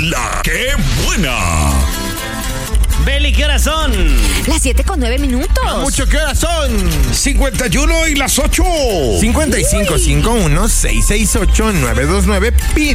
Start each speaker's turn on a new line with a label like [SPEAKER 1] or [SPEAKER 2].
[SPEAKER 1] la que buena.
[SPEAKER 2] Beli, ¿qué horas son?
[SPEAKER 3] Las 7:09.
[SPEAKER 4] Mucho, ¿qué horas son?
[SPEAKER 1] 51 y las 8.
[SPEAKER 4] 5551-668-929.